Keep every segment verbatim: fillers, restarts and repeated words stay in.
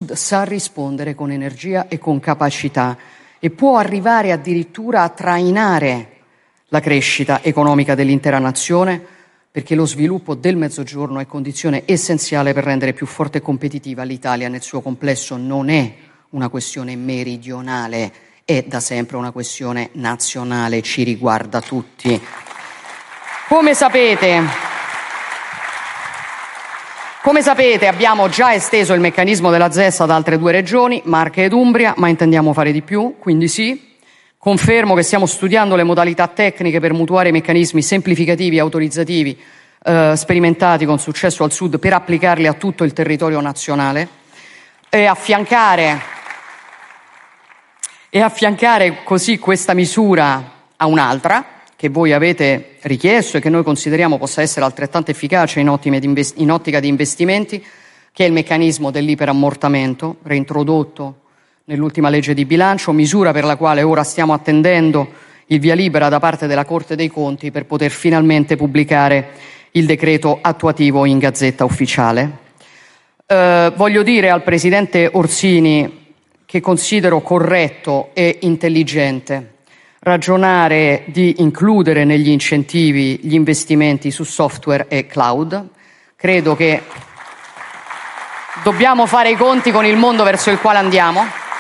sa rispondere con energia e con capacità e può arrivare addirittura a trainare la crescita economica dell'intera nazione, perché lo sviluppo del Mezzogiorno è condizione essenziale per rendere più forte e competitiva l'Italia nel suo complesso. Non è una questione meridionale, è da sempre una questione nazionale, ci riguarda tutti. Come sapete... Come sapete abbiamo già esteso il meccanismo della Z E S ad altre due regioni, Marche ed Umbria, ma intendiamo fare di più, quindi sì. Confermo che stiamo studiando le modalità tecniche per mutuare i meccanismi semplificativi e autorizzativi eh, sperimentati con successo al Sud per applicarli a tutto il territorio nazionale e affiancare, e affiancare così questa misura a un'altra che voi avete richiesto e che noi consideriamo possa essere altrettanto efficace in, in ottica di investimenti, che è il meccanismo dell'iperammortamento, reintrodotto nell'ultima legge di bilancio, misura per la quale ora stiamo attendendo il via libera da parte della Corte dei Conti per poter finalmente pubblicare il decreto attuativo in Gazzetta Ufficiale. Eh, voglio dire al Presidente Orsini che considero corretto e intelligente ragionare di includere negli incentivi gli investimenti su software e cloud. Credo che dobbiamo fare i conti con il mondo verso il quale andiamo,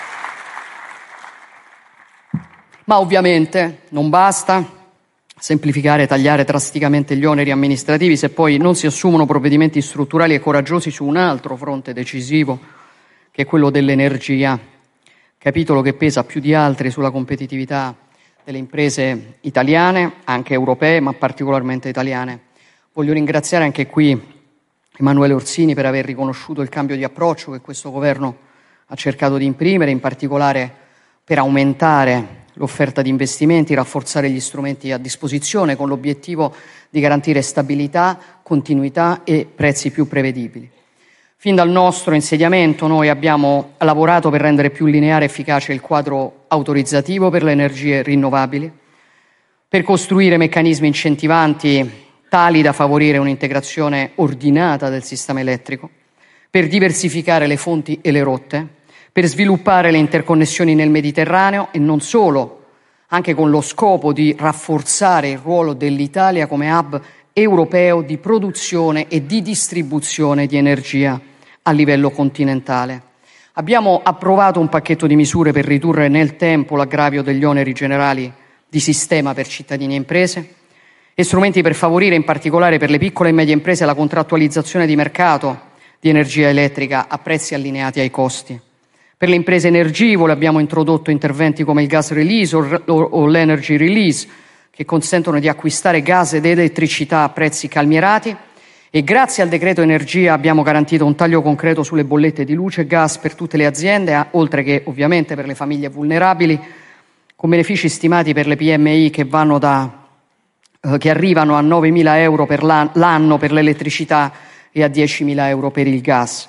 ma ovviamente non basta semplificare, tagliare drasticamente gli oneri amministrativi se poi non si assumono provvedimenti strutturali e coraggiosi su un altro fronte decisivo, che è quello dell'energia, capitolo che pesa più di altri sulla competitività delle imprese italiane, anche europee, ma particolarmente italiane. Voglio ringraziare anche qui Emanuele Orsini per aver riconosciuto il cambio di approccio che questo governo ha cercato di imprimere, in particolare per aumentare l'offerta di investimenti, rafforzare gli strumenti a disposizione con l'obiettivo di garantire stabilità, continuità e prezzi più prevedibili. Fin dal nostro insediamento noi abbiamo lavorato per rendere più lineare e efficace il quadro autorizzativo per le energie rinnovabili, per costruire meccanismi incentivanti tali da favorire un'integrazione ordinata del sistema elettrico, per diversificare le fonti e le rotte, per sviluppare le interconnessioni nel Mediterraneo e non solo, anche con lo scopo di rafforzare il ruolo dell'Italia come hub europeo di produzione e di distribuzione di energia a livello continentale. Abbiamo approvato un pacchetto di misure per ridurre nel tempo l'aggravio degli oneri generali di sistema per cittadini e imprese e strumenti per favorire in particolare per le piccole e medie imprese la contrattualizzazione di mercato di energia elettrica a prezzi allineati ai costi. Per le imprese energivore abbiamo introdotto interventi come il gas release o, o, o l'energy release, che consentono di acquistare gas ed elettricità a prezzi calmierati, e grazie al decreto energia abbiamo garantito un taglio concreto sulle bollette di luce e gas per tutte le aziende, oltre che ovviamente per le famiglie vulnerabili, con benefici stimati per le P M I che vanno da eh, che arrivano a novemila euro per l'anno per l'elettricità e a diecimila euro per il gas.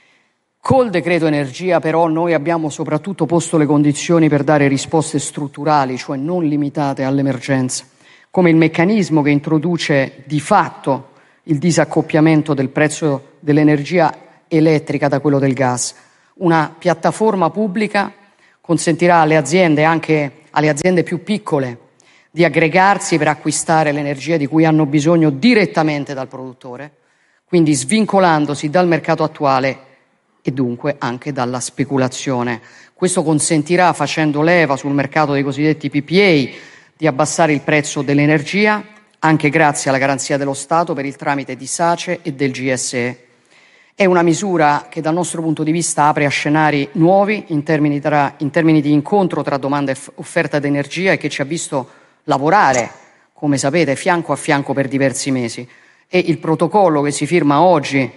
Col decreto energia però noi abbiamo soprattutto posto le condizioni per dare risposte strutturali, cioè non limitate all'emergenza, come il meccanismo che introduce di fatto il disaccoppiamento del prezzo dell'energia elettrica da quello del gas. Una piattaforma pubblica consentirà alle aziende, anche alle aziende più piccole, di aggregarsi per acquistare l'energia di cui hanno bisogno direttamente dal produttore, quindi svincolandosi dal mercato attuale e dunque anche dalla speculazione. Questo consentirà, facendo leva sul mercato dei cosiddetti P P A, di abbassare il prezzo dell'energia, anche grazie alla garanzia dello Stato per il tramite di SACE e del G S E. È una misura che dal nostro punto di vista apre a scenari nuovi in termini, tra, in termini di incontro tra domanda e offerta di energia e che ci ha visto lavorare, come sapete, fianco a fianco per diversi mesi. E il protocollo che si firma oggi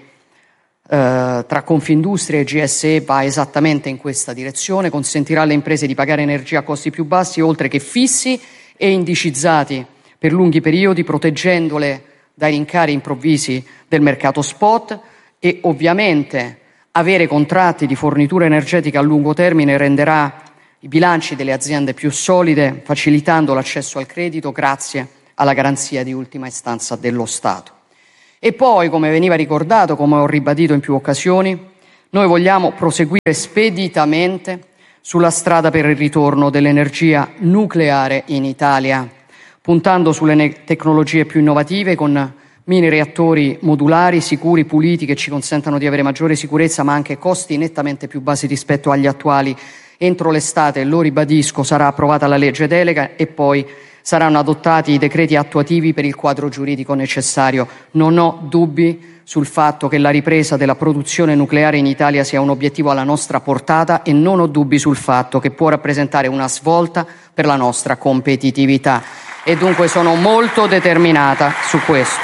Uh, tra Confindustria e G S E va esattamente in questa direzione, consentirà alle imprese di pagare energia a costi più bassi, oltre che fissi e indicizzati per lunghi periodi, proteggendole dai rincari improvvisi del mercato spot, e ovviamente avere contratti di fornitura energetica a lungo termine renderà i bilanci delle aziende più solide, facilitando l'accesso al credito grazie alla garanzia di ultima istanza dello Stato. E poi, come veniva ricordato, come ho ribadito in più occasioni, Noi vogliamo proseguire speditamente sulla strada per il ritorno dell'energia nucleare in Italia, puntando sulle ne- tecnologie più innovative con mini reattori modulari, sicuri, puliti, che ci consentano di avere maggiore sicurezza ma anche costi nettamente più bassi rispetto agli attuali. Entro l'estate, lo ribadisco, sarà approvata la legge delega e poi saranno adottati i decreti attuativi per il quadro giuridico necessario. Non ho dubbi sul fatto che la ripresa della produzione nucleare in Italia sia un obiettivo alla nostra portata e non ho dubbi sul fatto che può rappresentare una svolta per la nostra competitività e dunque sono molto determinata su questo.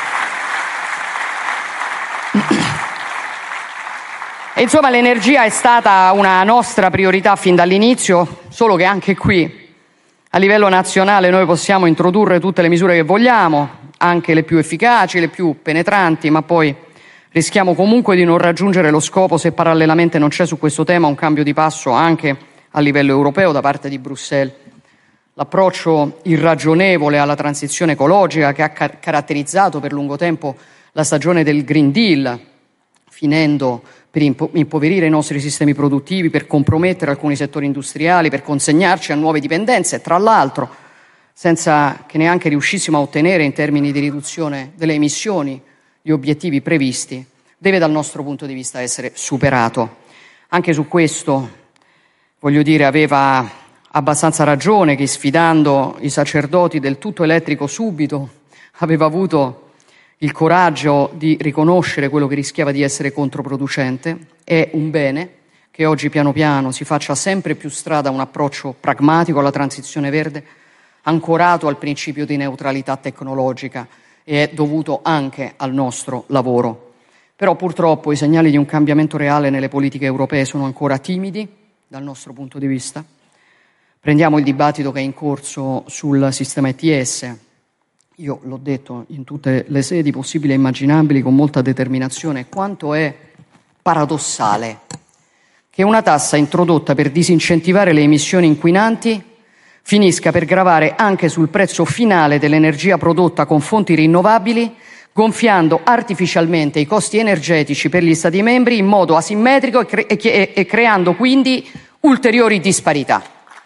E insomma, l'energia è stata una nostra priorità fin dall'inizio, solo che anche qui a livello nazionale noi possiamo introdurre tutte le misure che vogliamo, anche le più efficaci, le più penetranti, ma poi rischiamo comunque di non raggiungere lo scopo se parallelamente non c'è su questo tema un cambio di passo anche a livello europeo da parte di Bruxelles. L'approccio irragionevole alla transizione ecologica che ha car- caratterizzato per lungo tempo la stagione del Green Deal, finendo per impo- impoverire i nostri sistemi produttivi, per compromettere alcuni settori industriali, per consegnarci a nuove dipendenze, tra l'altro senza che neanche riuscissimo a ottenere in termini di riduzione delle emissioni gli obiettivi previsti, deve dal nostro punto di vista essere superato. Anche su questo, voglio dire, aveva abbastanza ragione chi, sfidando i sacerdoti del tutto elettrico subito, aveva avuto il coraggio di riconoscere quello che rischiava di essere controproducente. È un bene che oggi piano piano si faccia sempre più strada un approccio pragmatico alla transizione verde, ancorato al principio di neutralità tecnologica, e è dovuto anche al nostro lavoro. Però purtroppo i segnali di un cambiamento reale nelle politiche europee sono ancora timidi dal nostro punto di vista. Prendiamo il dibattito che è in corso sul sistema E T S. Io l'ho detto in tutte le sedi possibili e immaginabili con molta determinazione quanto è paradossale che una tassa introdotta per disincentivare le emissioni inquinanti finisca per gravare anche sul prezzo finale dell'energia prodotta con fonti rinnovabili, gonfiando artificialmente i costi energetici per gli Stati membri in modo asimmetrico e, cre- e, e creando quindi ulteriori disparità.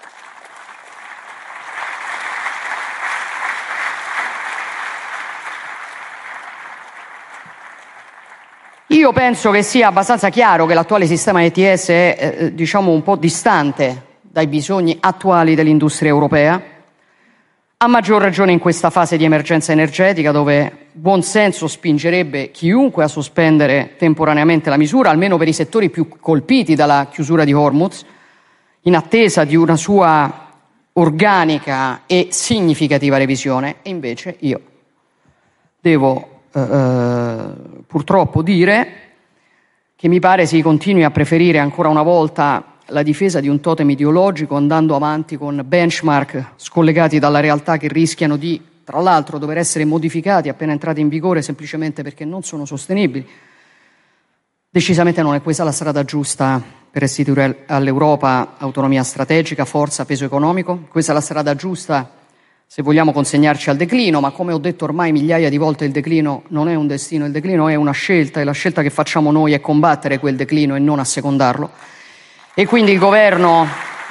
Io penso che sia abbastanza chiaro che l'attuale sistema E T S è, eh, diciamo, un po' distante dai bisogni attuali dell'industria europea, a maggior ragione in questa fase di emergenza energetica dove buon senso spingerebbe chiunque a sospendere temporaneamente la misura, almeno per i settori più colpiti dalla chiusura di Hormuz, in attesa di una sua organica e significativa revisione. E invece io devo eh, purtroppo dire che mi pare si continui a preferire ancora una volta la difesa di un totem ideologico, andando avanti con benchmark scollegati dalla realtà che rischiano di, tra l'altro, dover essere modificati appena entrati in vigore semplicemente perché non sono sostenibili. Decisamente non è questa la strada giusta per restituire all'Europa autonomia strategica, forza, peso economico. Questa è la strada giusta se vogliamo consegnarci al declino, ma come ho detto ormai migliaia di volte, il declino non è un destino, il declino è una scelta e la scelta che facciamo noi è combattere quel declino e non assecondarlo. E quindi il governo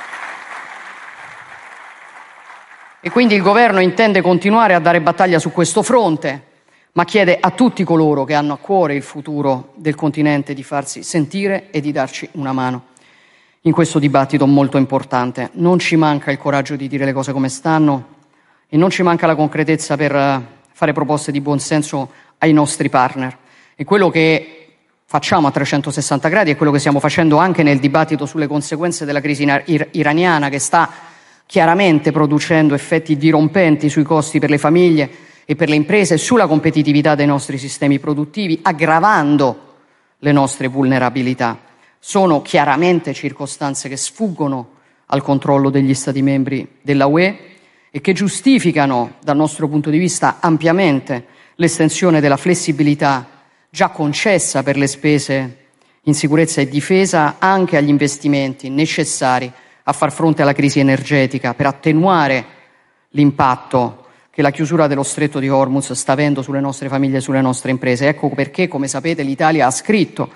e quindi il governo intende continuare a dare battaglia su questo fronte, ma chiede a tutti coloro che hanno a cuore il futuro del continente di farsi sentire e di darci una mano in questo dibattito molto importante. Non ci manca il coraggio di dire le cose come stanno e non ci manca la concretezza per fare proposte di buon senso ai nostri partner. E quello che facciamo a trecentosessanta gradi è quello che stiamo facendo anche nel dibattito sulle conseguenze della crisi ir- iraniana, che sta chiaramente producendo effetti dirompenti sui costi per le famiglie e per le imprese e sulla competitività dei nostri sistemi produttivi, aggravando le nostre vulnerabilità. Sono chiaramente circostanze che sfuggono al controllo degli Stati membri della U E e che giustificano, dal nostro punto di vista, ampiamente l'estensione della flessibilità già concessa per le spese in sicurezza e difesa anche agli investimenti necessari a far fronte alla crisi energetica per attenuare l'impatto che la chiusura dello stretto di Hormuz sta avendo sulle nostre famiglie e sulle nostre imprese. Ecco perché, come sapete, l'Italia ha scritto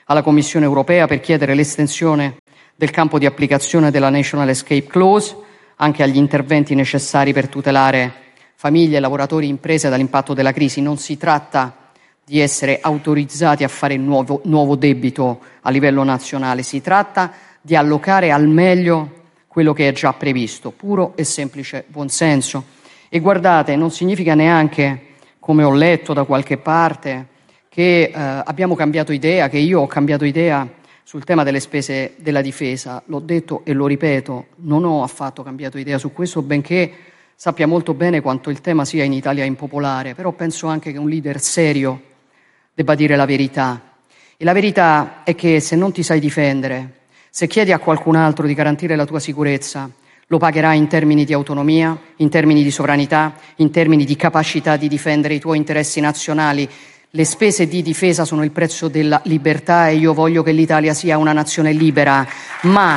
alla Commissione europea per chiedere l'estensione del campo di applicazione della National Escape Clause anche agli interventi necessari per tutelare famiglie, lavoratori e imprese dall'impatto della crisi. Non si tratta di essere autorizzati a fare nuovo, nuovo debito a livello nazionale, si tratta di allocare al meglio quello che è già previsto, puro e semplice buonsenso. E guardate, non significa neanche, come ho letto da qualche parte, che eh, abbiamo cambiato idea, che io ho cambiato idea sul tema delle spese della difesa. L'ho detto e lo ripeto, non ho affatto cambiato idea su questo, benché sappia molto bene quanto il tema sia in Italia impopolare, però penso anche che un leader serio debba dire la verità. E la verità è che se non ti sai difendere, se chiedi a qualcun altro di garantire la tua sicurezza, lo pagherai in termini di autonomia, in termini di sovranità, in termini di capacità di difendere i tuoi interessi nazionali. Le spese di difesa sono il prezzo della libertà e io voglio che l'Italia sia una nazione libera, ma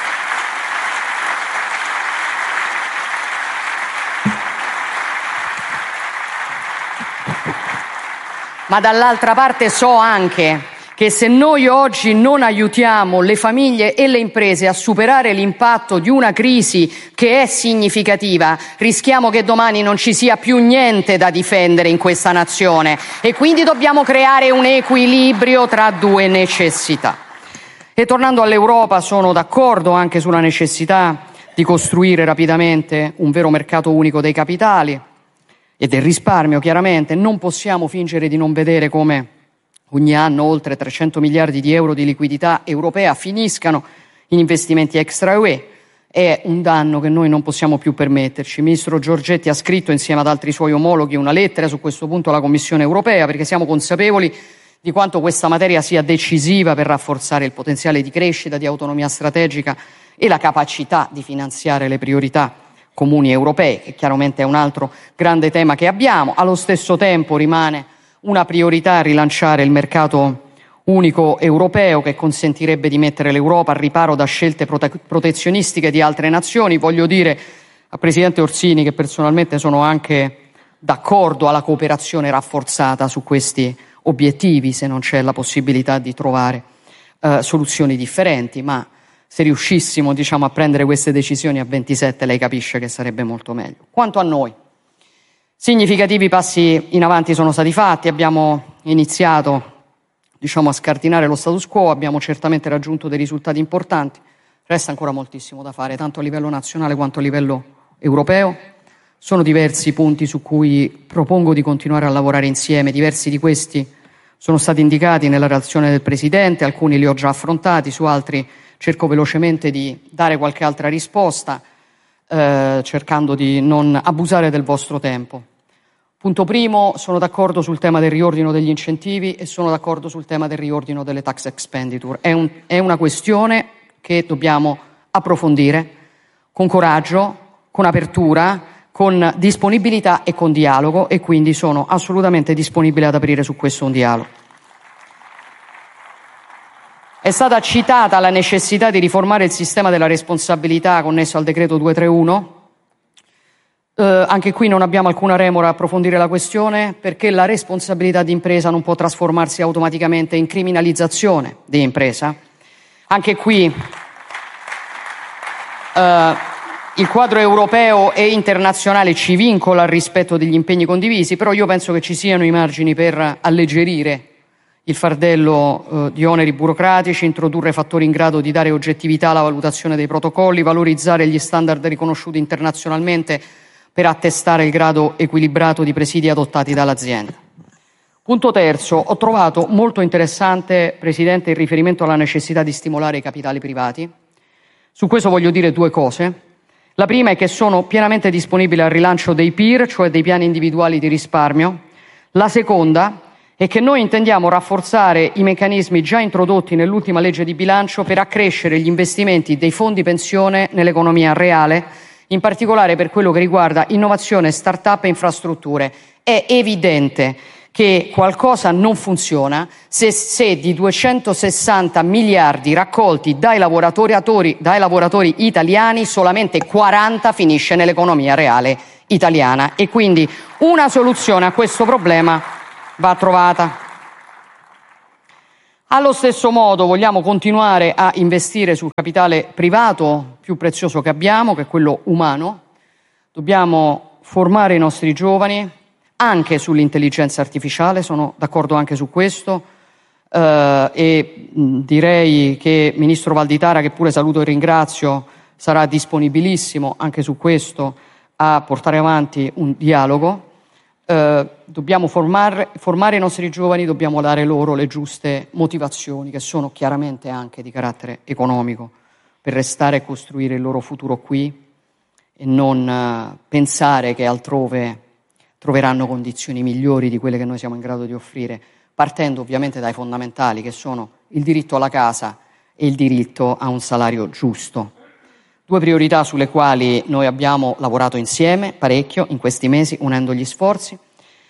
ma dall'altra parte so anche che se noi oggi non aiutiamo le famiglie e le imprese a superare l'impatto di una crisi che è significativa, rischiamo che domani non ci sia più niente da difendere in questa nazione e quindi dobbiamo creare un equilibrio tra due necessità. E tornando all'Europa, sono d'accordo anche sulla necessità di costruire rapidamente un vero mercato unico dei capitali e del risparmio, chiaramente. Non possiamo fingere di non vedere come ogni anno oltre trecento miliardi di euro di liquidità europea finiscano in investimenti extra U E. È un danno che noi non possiamo più permetterci. Il ministro Giorgetti ha scritto insieme ad altri suoi omologhi una lettera su questo punto alla Commissione europea, perché siamo consapevoli di quanto questa materia sia decisiva per rafforzare il potenziale di crescita, di autonomia strategica e la capacità di finanziare le priorità comuni europee, che chiaramente è un altro grande tema che abbiamo. Allo stesso tempo rimane una priorità rilanciare il mercato unico europeo, che consentirebbe di mettere l'Europa al riparo da scelte prote- protezionistiche di altre nazioni. Voglio dire al Presidente Orsini che personalmente sono anche d'accordo alla cooperazione rafforzata su questi obiettivi, se non c'è la possibilità di trovare eh, soluzioni differenti, ma se riuscissimo, diciamo, a prendere queste decisioni a ventisette, lei capisce che sarebbe molto meglio. Quanto a noi, significativi passi in avanti sono stati fatti, abbiamo iniziato, diciamo, a scardinare lo status quo, abbiamo certamente raggiunto dei risultati importanti, resta ancora moltissimo da fare, tanto a livello nazionale quanto a livello europeo. Sono diversi punti su cui propongo di continuare a lavorare insieme, diversi di questi sono stati indicati nella relazione del Presidente, alcuni li ho già affrontati, su altri cerco velocemente di dare qualche altra risposta, eh, cercando di non abusare del vostro tempo. Punto primo, sono d'accordo sul tema del riordino degli incentivi e sono d'accordo sul tema del riordino delle tax expenditure. È, un, è una questione che dobbiamo approfondire con coraggio, con apertura, con disponibilità e con dialogo, e quindi sono assolutamente disponibile ad aprire su questo un dialogo. È stata citata la necessità di riformare il sistema della responsabilità connesso al decreto duecentotrentuno. Eh, anche qui non abbiamo alcuna remora a approfondire la questione, perché la responsabilità di impresa non può trasformarsi automaticamente in criminalizzazione di impresa. Anche qui eh, il quadro europeo e internazionale ci vincola al rispetto degli impegni condivisi, però io penso che ci siano i margini per alleggerire il fardello eh, di oneri burocratici, introdurre fattori in grado di dare oggettività alla valutazione dei protocolli, valorizzare gli standard riconosciuti internazionalmente per attestare il grado equilibrato di presidi adottati dall'azienda. Punto terzo, ho trovato molto interessante, Presidente, il riferimento alla necessità di stimolare i capitali privati. Su questo voglio dire due cose. La prima è che sono pienamente disponibile al rilancio dei P I R, cioè dei piani individuali di risparmio. La seconda è che noi intendiamo rafforzare i meccanismi già introdotti nell'ultima legge di bilancio per accrescere gli investimenti dei fondi pensione nell'economia reale, in particolare per quello che riguarda innovazione, start-up e infrastrutture. È evidente che qualcosa non funziona se, se di duecentosessanta miliardi raccolti dai lavoratori, dai lavoratori italiani solamente quaranta finisce nell'economia reale italiana, e quindi una soluzione a questo problema va trovata. Allo stesso modo vogliamo continuare a investire sul capitale privato più prezioso che abbiamo, che è quello umano. Dobbiamo formare i nostri giovani anche sull'intelligenza artificiale, sono d'accordo anche su questo, eh, e mh, direi che Ministro Valditara, che pure saluto e ringrazio, sarà disponibilissimo anche su questo a portare avanti un dialogo. Eh, dobbiamo formare, formare i nostri giovani, dobbiamo dare loro le giuste motivazioni, che sono chiaramente anche di carattere economico, per restare e costruire il loro futuro qui e non uh, pensare che altrove troveranno condizioni migliori di quelle che noi siamo in grado di offrire, partendo ovviamente dai fondamentali, che sono il diritto alla casa e il diritto a un salario giusto. Due priorità sulle quali noi abbiamo lavorato insieme parecchio in questi mesi, unendo gli sforzi.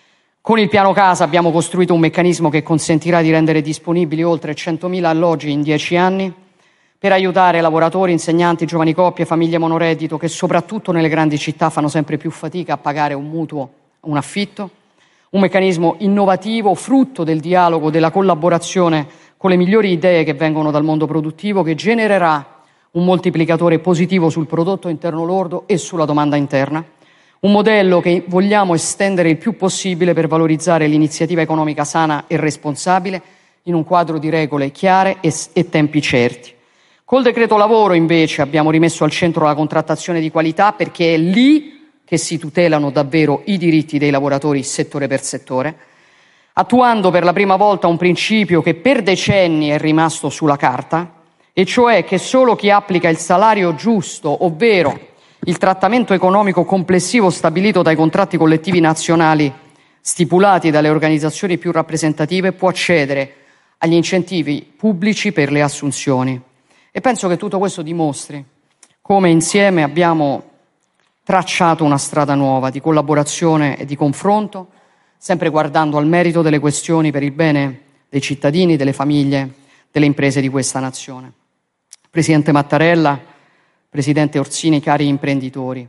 Con il piano casa abbiamo costruito un meccanismo che consentirà di rendere disponibili oltre centomila alloggi in dieci anni per aiutare lavoratori, insegnanti, giovani coppie, famiglie monoreddito che soprattutto nelle grandi città fanno sempre più fatica a pagare un mutuo, un affitto. Un meccanismo innovativo, frutto del dialogo, della collaborazione con le migliori idee che vengono dal mondo produttivo, che genererà un moltiplicatore positivo sul prodotto interno lordo e sulla domanda interna. Un modello che vogliamo estendere il più possibile per valorizzare l'iniziativa economica sana e responsabile in un quadro di regole chiare e, e tempi certi. Col decreto lavoro invece abbiamo rimesso al centro la contrattazione di qualità, perché è lì che si tutelano davvero i diritti dei lavoratori settore per settore, attuando per la prima volta un principio che per decenni è rimasto sulla carta, e cioè che solo chi applica il salario giusto, ovvero il trattamento economico complessivo stabilito dai contratti collettivi nazionali stipulati dalle organizzazioni più rappresentative, può accedere agli incentivi pubblici per le assunzioni. E penso che tutto questo dimostri come insieme abbiamo tracciato una strada nuova di collaborazione e di confronto, sempre guardando al merito delle questioni per il bene dei cittadini, delle famiglie, delle imprese di questa nazione. Presidente Mattarella, Presidente Orsini, cari imprenditori,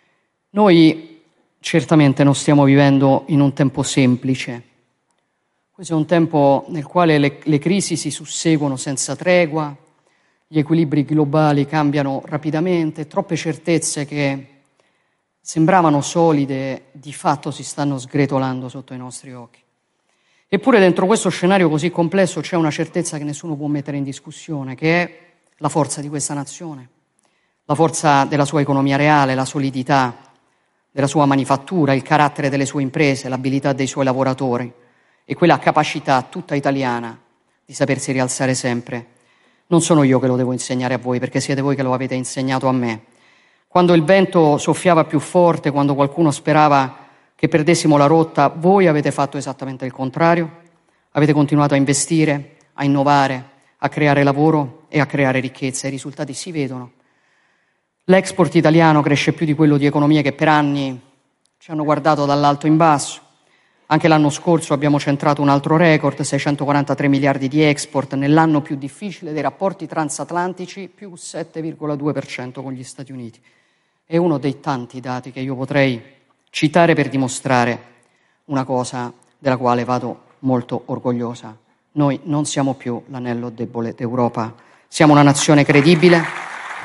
noi certamente non stiamo vivendo in un tempo semplice. Questo è un tempo nel quale le, le crisi si susseguono senza tregua, gli equilibri globali cambiano rapidamente, troppe certezze che sembravano solide di fatto si stanno sgretolando sotto i nostri occhi. Eppure dentro questo scenario così complesso c'è una certezza che nessuno può mettere in discussione, che è la forza di questa nazione, la forza della sua economia reale, la solidità della sua manifattura, il carattere delle sue imprese, l'abilità dei suoi lavoratori e quella capacità tutta italiana di sapersi rialzare sempre. Non sono io che lo devo insegnare a voi, perché siete voi che lo avete insegnato a me. Quando il vento soffiava più forte, quando qualcuno sperava che perdessimo la rotta, voi avete fatto esattamente il contrario. Avete continuato a investire, a innovare, a creare lavoro e a creare ricchezza. I risultati si vedono. L'export italiano cresce più di quello di economie che per anni ci hanno guardato dall'alto in basso. Anche l'anno scorso abbiamo centrato un altro record, seicentoquarantatré miliardi di export nell'anno più difficile dei rapporti transatlantici, più sette virgola due per cento con gli Stati Uniti. È uno dei tanti dati che io potrei citare per dimostrare una cosa della quale vado molto orgogliosa. Noi non siamo più l'anello debole d'Europa, siamo una nazione credibile.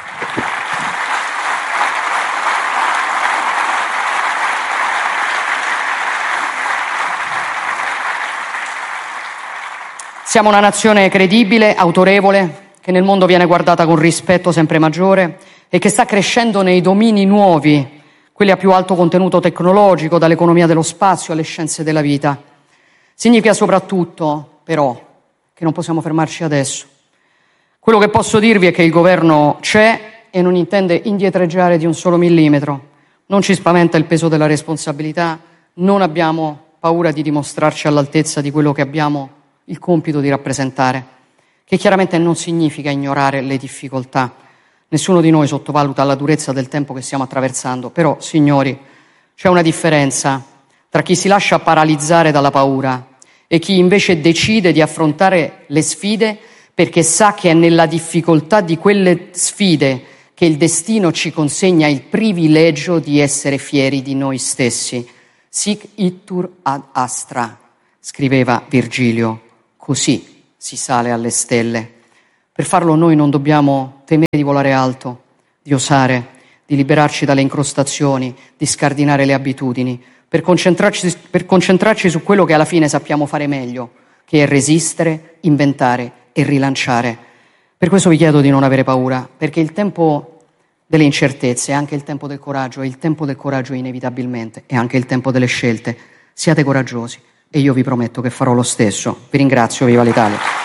Siamo una nazione credibile, autorevole, che nel mondo viene guardata con rispetto sempre maggiore e che sta crescendo nei domini nuovi, quelli a più alto contenuto tecnologico, dall'economia dello spazio alle scienze della vita. Significa soprattutto, però, che non possiamo fermarci adesso. Quello che posso dirvi è che il governo c'è e non intende indietreggiare di un solo millimetro. Non ci spaventa il peso della responsabilità, non abbiamo paura di dimostrarci all'altezza di quello che abbiamo il compito di rappresentare, che chiaramente non significa ignorare le difficoltà. Nessuno di noi sottovaluta la durezza del tempo che stiamo attraversando, però, signori, c'è una differenza tra chi si lascia paralizzare dalla paura e chi invece decide di affrontare le sfide perché sa che è nella difficoltà di quelle sfide che il destino ci consegna il privilegio di essere fieri di noi stessi. Sic itur ad astra, scriveva Virgilio. Così si sale alle stelle. Per farlo noi non dobbiamo temere di volare alto, di osare, di liberarci dalle incrostazioni, di scardinare le abitudini, per concentrarci, per concentrarci su quello che alla fine sappiamo fare meglio, che è resistere, inventare e rilanciare. Per questo vi chiedo di non avere paura, perché il tempo delle incertezze è anche il tempo del coraggio, e il tempo del coraggio inevitabilmente è anche il tempo delle scelte. Siate coraggiosi e io vi prometto che farò lo stesso. Vi ringrazio, viva l'Italia.